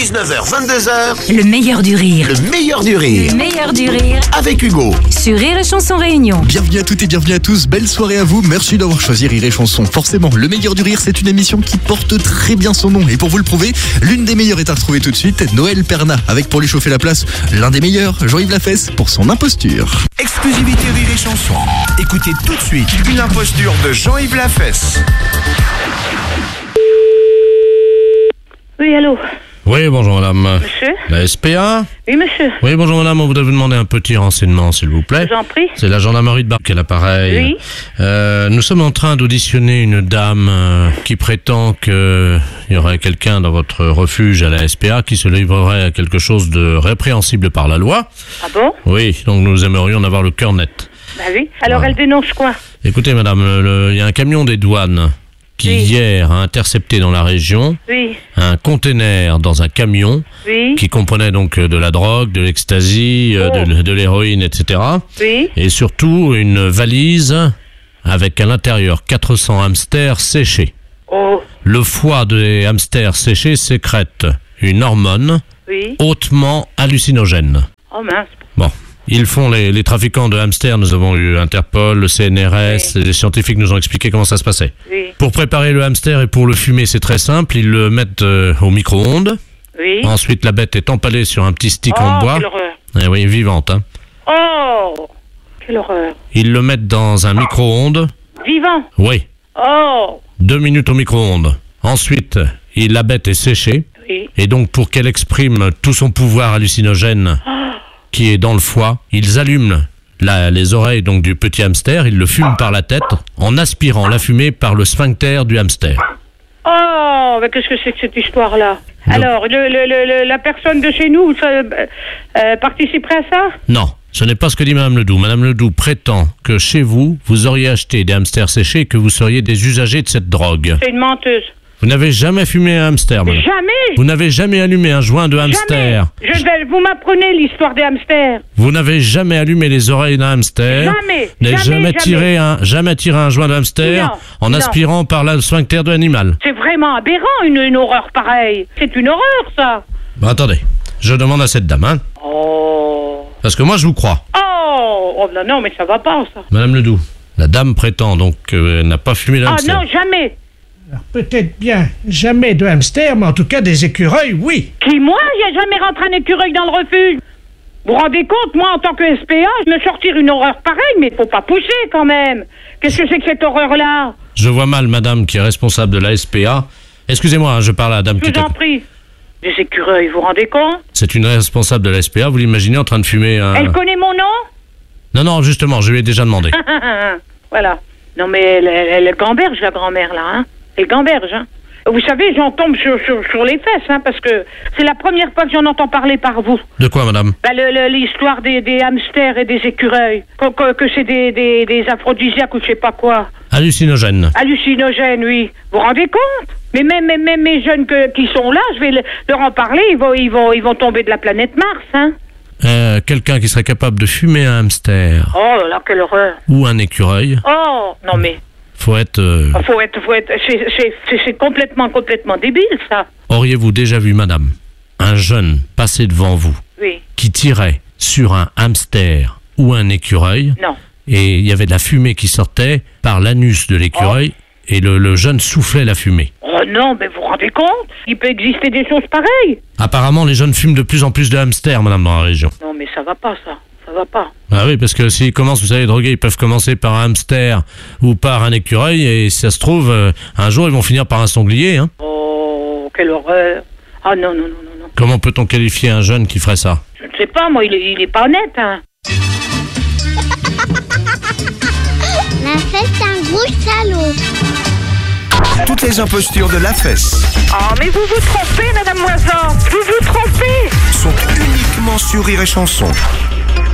19h, 22h, Le meilleur du rire. le meilleur du rire. Le meilleur du rire Avec Hugo. sur Rire et Chanson Réunion. Bienvenue à toutes et bienvenue à tous, belle soirée à vous, merci d'avoir choisi Rire et Chanson. Forcément, le meilleur du rire, c'est une émission qui porte très bien son nom. Et pour vous le prouver, l'une des meilleures est à retrouver tout de suite, Noël Perna, avec pour lui chauffer la place, l'un des meilleurs, Jean-Yves Lafesse, pour son imposture. Exclusivité Rire et Chanson. Écoutez tout de suite une imposture de Jean-Yves Lafesse. Oui, allô, Oui, bonjour madame. monsieur? La SPA? Oui, monsieur, Oui, bonjour madame, on voudrait vous demander un petit renseignement, s'il vous plaît. je vous en prie. C'est la gendarmerie de Bar qui est l'appareil. Oui. Nous sommes en train d'auditionner une dame qui prétend qu'il y aurait quelqu'un dans votre refuge à la SPA qui se livrerait à quelque chose de répréhensible par la loi. Ah bon? Oui, donc nous aimerions en avoir le cœur net. Bah oui. Alors, Voilà. elle dénonce quoi? Écoutez madame, il y a un camion des douanes qui Oui. hier a intercepté dans la région Oui, un container dans un camion oui, qui comprenait donc de la drogue, de l'ecstasy, de l'héroïne, etc. oui. Et surtout une valise avec à l'intérieur 400 hamsters séchés. Oh, Le foie des hamsters séchés sécrète une hormone oui. hautement hallucinogène. Oh mince. Bon. Ils font les trafiquants de hamsters, nous avons eu Interpol, le CNRS, les scientifiques nous ont expliqué comment ça se passait. Oui, Pour préparer le hamster et pour le fumer, c'est très simple, ils le mettent au micro-ondes. oui. Ensuite, la bête est empalée sur un petit stick Oh, en bois. quelle horreur. Eh oui, vivante. Hein. Oh, quelle horreur. Ils le mettent dans un micro-ondes. Vivant. Oui, Oh, 2 minutes au micro-ondes. Ensuite, la bête est séchée. oui. Et donc, pour qu'elle exprime tout son pouvoir hallucinogène qui est dans le foie, ils allument les oreilles donc du petit hamster, ils le fument par la tête en aspirant la fumée par le sphincter du hamster. Oh, mais qu'est-ce que c'est que cette histoire-là? Le- Alors, la personne de chez nous participerait à ça? Non, ce n'est pas ce que dit Madame Ledoux. Madame Ledoux prétend que chez vous, vous auriez acheté des hamsters séchés et que vous seriez des usagers de cette drogue. C'est une menteuse. Vous n'avez jamais fumé un hamster, madame. Jamais. Vous n'avez jamais allumé un joint de hamster. Jamais. Vous m'apprenez l'histoire des hamsters. Vous n'avez jamais allumé les oreilles d'un hamster. Jamais. N'avez jamais tiré un joint de hamster Non, en non. aspirant par le sphincter de l'animal. C'est vraiment aberrant, une horreur pareille. C'est une horreur, ça. Bon, attendez, je demande à cette dame, hein, Oh. parce que moi je vous crois. Oh, non, mais ça va pas, ça. Madame Ledoux, la dame prétend donc qu'elle n'a pas fumé le Ah hamster. non, jamais. Alors, peut-être bien jamais de hamster, mais en tout cas des écureuils, oui. Qui, moi, il a jamais rentré un écureuil dans le refuge. Vous vous rendez compte, moi, en tant que SPA, je me sortir une horreur pareille, mais faut pas pousser, quand même. Qu'est-ce que c'est que cette horreur-là? Je vois mal madame qui est responsable de la SPA. Excusez-moi, hein, je parle à la dame Je qui vous est... en prie. Des écureuils, vous vous rendez compte? C'est une responsable de la SPA, vous l'imaginez en train de fumer un... Elle connaît mon nom? Non, justement, je lui ai déjà demandé. Voilà. Non, mais elle gamberge, la grand-mère, là, hein. Elle gamberge, hein. Vous savez, j'en tombe sur les fesses, hein, parce que c'est la première fois que j'en entends parler par vous. De quoi, madame? Bah, l'histoire des hamsters et des écureuils. Que c'est des aphrodisiaques ou je sais pas quoi. Hallucinogène. Hallucinogènes, oui. Vous vous rendez compte? Mais même mes jeunes qui sont là, je vais leur en parler, ils vont tomber de la planète Mars, hein. Quelqu'un qui serait capable de fumer un hamster Oh là là, quelle horreur. ou un écureuil, Oh, non mais, faut être... c'est complètement débile, ça. Auriez-vous déjà vu, madame, un jeune passer devant vous Oui, qui tirait sur un hamster ou un écureuil non. et il y avait de la fumée qui sortait par l'anus de l'écureuil et le jeune soufflait la fumée? Oh non, mais vous vous rendez compte? Il peut exister des choses pareilles. Apparemment, les jeunes fument de plus en plus de hamsters, madame, dans la région. Non, mais ça va pas, ça. Ça va pas. Ah oui, parce que s'ils commencent, vous savez, droguer, ils peuvent commencer par un hamster ou par un écureuil et si ça se trouve, un jour, ils vont finir par un sanglier. Hein. Oh, quelle horreur. Ah non. Comment peut-on qualifier un jeune qui ferait ça? Je ne sais pas, moi, il est pas honnête, hein. La fesse, un gros salaud. Toutes les impostures de Lafesse Oh, mais vous vous trompez, Madame Moisan. Vous vous trompez. sont uniquement sur Rire et Chanson.